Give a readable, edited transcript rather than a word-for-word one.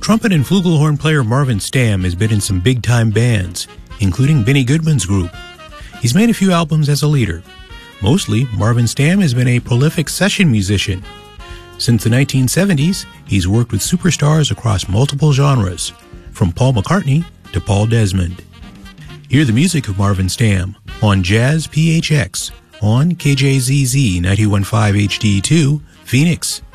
trumpet and flugelhorn player Marvin Stamm has been in some big-time bands, including Benny Goodman's group. He's made a few albums as a leader. Mostly, Marvin Stamm has been a prolific session musician. Since the 1970s, he's worked with superstars across multiple genres, from Paul McCartney to Paul Desmond. Hear the music of Marvin Stamm on Jazz PHX on KJZZ 91.5 HD2, Phoenix.